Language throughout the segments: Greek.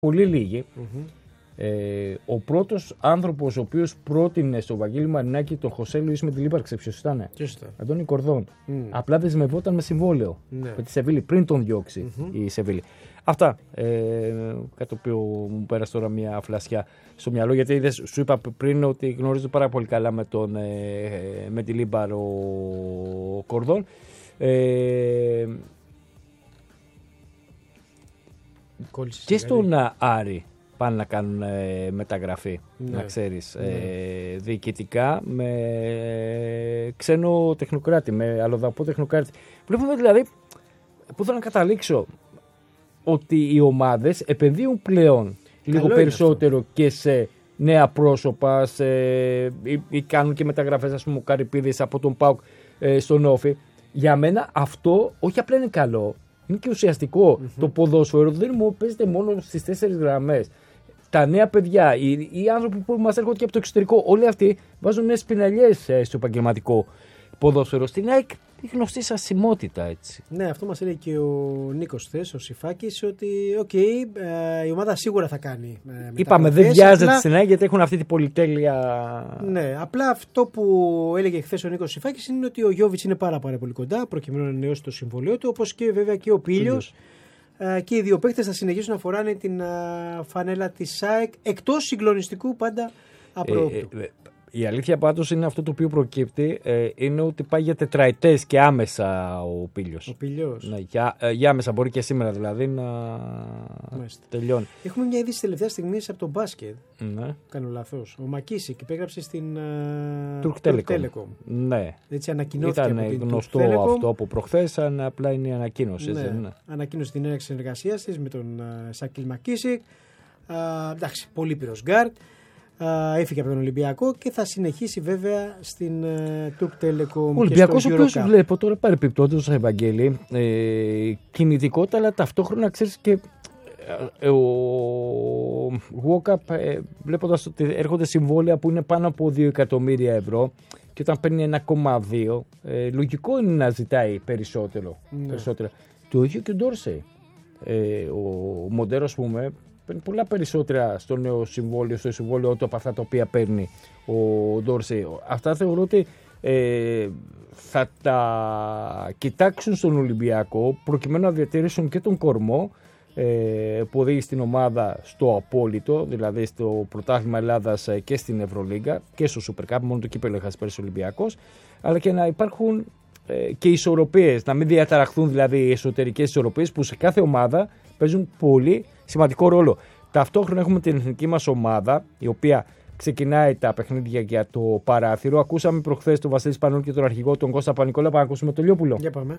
πολύ λίγοι. Ο πρώτος άνθρωπος ο οποίος πρότεινε στον Βαγγέλη Μαρινάκη τον Χωσέ Λουίς με την ύπαρξη, ποιος ήταν? Αντώνη Κορδόν. Απλά δεσμευόταν με συμβόλαιο με τη Σεβίλη πριν τον διώξει η Σεβίλη. Αυτά. Κάτι το οποίο μου πέρασε τώρα μια φλασιά στο μυαλό, γιατί είδες, σου είπα πριν ότι γνωρίζω πάρα πολύ καλά με τη Λίμπαρο Κορδόν. Και στον Άρη πάνε να κάνουν μεταγραφή, να ξέρεις, διοικητικά με ξένο τεχνοκράτη, με αλλοδαπό τεχνοκράτη. Βλέπουμε δηλαδή, που θέλω να καταλήξω, ότι οι ομάδες επενδύουν πλέον λίγο περισσότερο και σε νέα πρόσωπα ή κάνουν και μεταγραφές, ας πούμε, ο Καρυπίδης από τον ΠΑΟΚ στον Όφη. Για μένα αυτό όχι απλά είναι καλό, είναι και ουσιαστικό. Το ποδόσφαιρο δεν παίζεται μόνο στις 4 γραμμές. Τα νέα παιδιά, οι άνθρωποι που μας έρχονται και από το εξωτερικό, όλοι αυτοί βάζουν νέες πινελιές στο επαγγελματικό ποδόσφαιρο. Στην ΑΕΚ η γνωστή σασιμότητα, έτσι. Ναι, αυτό μας έλεγε και ο Νίκος χθες, ο Σιφάκης, ότι η ομάδα σίγουρα θα κάνει μεταγραφές. Είπαμε, δεν βιάζεται στην ΑΕΚ γιατί έχουν αυτή την πολυτέλεια. Ναι, απλά αυτό που έλεγε χθες ο Νίκος Σιφάκης είναι ότι ο Γιώβιτς είναι πάρα πολύ κοντά προκειμένου να ανανεώσει το συμβολίο του, όπως και βέβαια και ο Πίλιος. Και οι δύο παίκτες θα συνεχίσουν να φοράνε την φανέλα της ΑΕΚ, εκτός συγκλονιστικού πάντα απρόοπτου. Η αλήθεια πάντως είναι αυτό το οποίο προκύπτει, είναι ότι πάει για τετραετές και άμεσα ο Πίλιος. Ο Πίλιος. Ναι, για άμεσα, μπορεί και σήμερα δηλαδή να τελειώνει. Έχουμε μια είδηση τελευταία στιγμή από το μπάσκετ. Ναι. Κάνω λάθος. Ο Μακίσικ υπέγραψε στην Turk Telecom. Ναι. Έτσι ανακοινώθηκε. Ήταν από την γνωστό αυτό από προχθές, απλά είναι η ανακοίνωση. Ναι. Ανακοίνωσε την έναρξη συνεργασίας της με τον Σακίλ Μακίσικ. Εντάξει, πολύ πυρος γκάρτ. Έφυγε από τον Ολυμπιακό και θα συνεχίσει βέβαια στην Turk Telecom. Ο Ολυμπιακός, ο οποίος βλέπω τώρα παρεπιπτόντως, Ευαγγέλη, κινητικότητα, αλλά ταυτόχρονα ξέρεις και ο Walkup, βλέποντας ότι έρχονται συμβόλαια που είναι πάνω από 2 εκατομμύρια ευρώ και όταν παίρνει 1,2, λογικό είναι να ζητάει περισσότερο. Το ίδιο και ο Ντόρσεϊ. Ο Μοντέρο, ας πούμε, παίρνει πολλά περισσότερα στο νέο συμβόλαιο, στο συμβόλαιο του από αυτά τα οποία παίρνει ο Ντόρσεϊ. Αυτά θεωρώ ότι θα τα κοιτάξουν στον Ολυμπιακό προκειμένου να διατηρήσουν και τον κορμό που οδήγησε την ομάδα στο απόλυτο, δηλαδή στο πρωτάθλημα Ελλάδας και στην Ευρωλίγκα και στο Super Cup, μόνο το κύπελλο έχασε πέρυσι ο Ολυμπιακός, αλλά και να υπάρχουν και ισορροπίες, να μην διαταραχθούν δηλαδή οι εσωτερικές ισορροπίες που σε κάθε ομάδα παίζουν πολύ σημαντικό ρόλο. Ταυτόχρονα έχουμε την εθνική μας ομάδα, η οποία ξεκινάει τα παιχνίδια για το παράθυρο. Ακούσαμε προχθές τον Βασίλη Σπανούλη και τον αρχηγό, τον Κώστα Πανικόλα. Πάμε να ακούσουμε το Λιόπουλο. Για πάμε.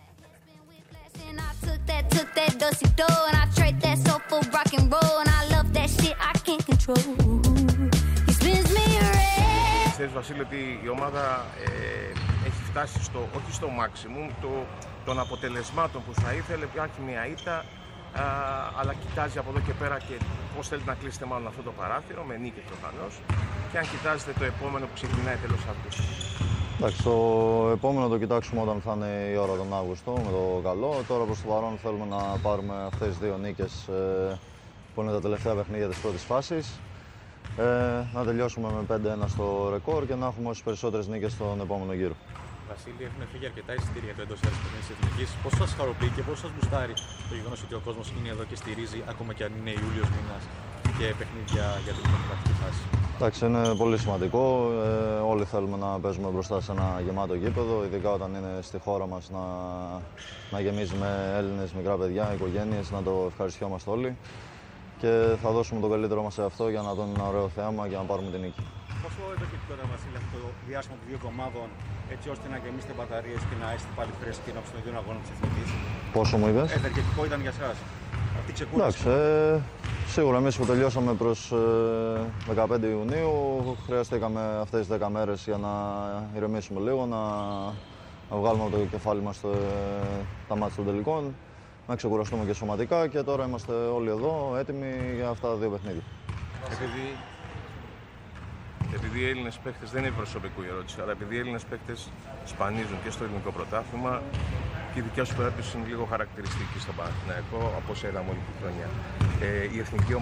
Ξέρεις, Βασίλη, ότι η ομάδα έχει φτάσει όχι στο maximum των αποτελεσμάτων που θα ήθελε, έχει μια ήττα, αλλά κοιτάζει από εδώ και πέρα και πώς θέλει να κλείσετε μάλλον αυτό το παράθυρο, με νίκη προφανώς, και αν κοιτάζετε το επόμενο που ξεκινάει τέλος Αυγούστου. Εντάξει, το επόμενο το κοιτάξουμε όταν θα είναι η ώρα τον Αύγουστο με το καλό. Τώρα προς το παρόν θέλουμε να πάρουμε αυτές τις 2 νίκες που είναι τα τελευταία παιχνίδια της πρώτης φάσης. Να τελειώσουμε με 5-1 στο ρεκόρ και να έχουμε όσες περισσότερες νίκες στον επόμενο γύρο. Βασίλη, έχουν φύγει αρκετά εισιτήρια για το εντός έδρας παιχνίδι της Εθνικής. Πώς σας χαροποιεί και πώς σας μπουστάρει το γεγονός ότι ο κόσμος είναι εδώ και στηρίζει, ακόμα και αν είναι Ιούλιος μήνας και παιχνίδια για την δημοκρατική φάση? Εντάξει, είναι πολύ σημαντικό. Όλοι θέλουμε να παίζουμε μπροστά σε ένα γεμάτο γήπεδο, ειδικά όταν είναι στη χώρα μας να γεμίζει με Έλληνες, μικρά παιδιά, οικογένειες, να το ευχαριστιόμαστε όλοι. Και θα δώσουμε το καλύτερό μας σε αυτό για να δούμε ένα ωραίο θέαμα και να πάρουμε την νίκη. Πόσο ευεργετικό ήταν, Βασίλη, αυτό το διάστημα των 2 εβδομάδων, έτσι ώστε να γεμίσετε μπαταρίες και να είστε πάλι φρέσκοι ενώπιον των 2 αγώνων της Εθνικής? Πόσο μου είπες? Ευεργετικό ήταν για εσάς αυτή η ξεκούραση? Εντάξει, σίγουρα εμείς που τελειώσαμε προς 15 Ιουνίου, χρειαστήκαμε αυτές τις 10 μέρες για να ηρεμήσουμε λίγο, να βγάλουμε από το κεφάλι μας τα μάτια των τελικών, να ξεκουραστούμε και σωματικά και τώρα είμαστε όλοι εδώ έτοιμοι για αυτά τα 2 παιχνίδια. Επειδή οι Έλληνες παίκτες, δεν είναι προσωπικού η ερώτηση, αλλά επειδή οι Έλληνες παίκτες σπανίζουν και στο ελληνικό πρωτάθλημα και η δικιά σου περίπτωση είναι λίγο χαρακτηριστική στον Παναθηναϊκό, από όσο είδαμε όλη τη χρονιά. Η εθνική